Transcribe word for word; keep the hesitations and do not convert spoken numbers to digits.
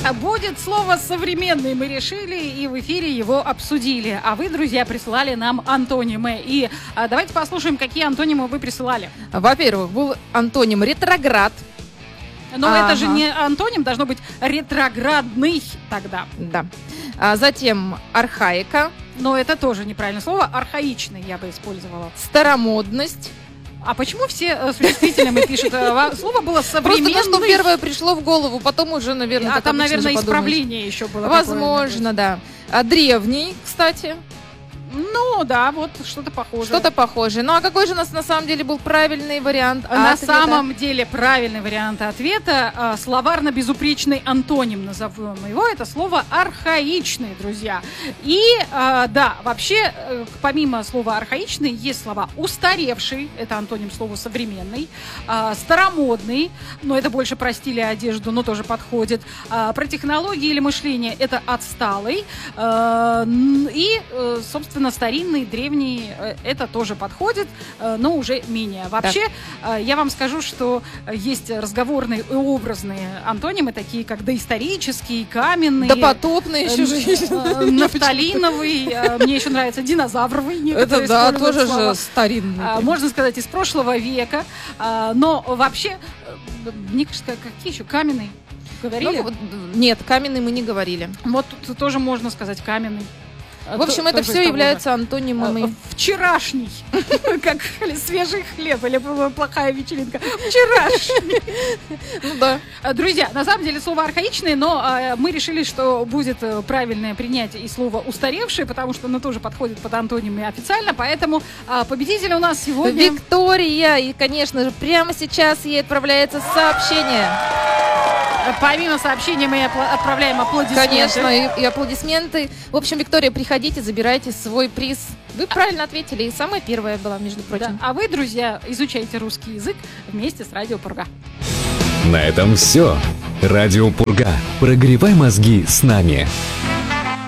будет слово «современный». Мы решили и в эфире его обсудили. А вы, друзья, присылали нам антонимы. И а, давайте послушаем, какие антонимы вы присылали. Во-первых, был антоним «ретроград». Но ага. это же не антоним, должно быть ретроградный тогда. Да. А затем «архаика». Но это тоже неправильное слово. Архаичный я бы использовала. «Старомодность». А почему все с вычислителями пишут? Слово было «современный». Просто то, что первое пришло в голову, потом уже, наверное, А там, наверное, подумаешь. исправление еще было. Возможно, да. А древний, кстати. Ну, да, вот что-то похожее. Что-то похожее. Ну, а какой же у нас на самом деле был правильный вариант На ответа? самом деле правильный вариант ответа э, словарно-безупречный антоним назовем его. Это слово «архаичный», друзья. И, э, да, вообще, э, помимо слова «архаичный», есть слова «устаревший», это антоним слова «современный», э, «старомодный», но это больше про стиль и одежду, но тоже подходит. Э, про технологии или мышление – это «отсталый». Э, и, э, собственно, старинный, древний, это тоже подходит, но уже менее. Вообще, да. Я вам скажу, что есть разговорные и образные антонимы, такие как доисторический, каменный, допотопный, еще же нафталиновый, мне еще нравится динозавровый. Это да, тоже же старинный. Можно сказать, из прошлого века. Но вообще, мне кажется, какие еще каменные? Говорили? Ну, нет, каменный мы не говорили. Вот тут тоже можно сказать каменный. В общем, это все является антонимами. Вчерашний, как свежий хлеб или плохая вечеринка. Вчерашний. Ну да. Друзья, на самом деле слово архаичное, но мы решили, что будет правильное принять и слово устаревшее, потому что оно тоже подходит под антонимы официально, поэтому победитель у нас сегодня... Виктория, и, конечно же, прямо сейчас ей отправляется сообщение. Помимо сообщения мы отправляем аплодисменты. Конечно, и, и аплодисменты. В общем, Виктория, приходите, забирайте свой приз. Вы правильно ответили, и самая первая была, между прочим. Да. А вы, друзья, изучайте русский язык вместе с Радио Пурга. На этом все. Радио Пурга. Прогревай мозги с нами.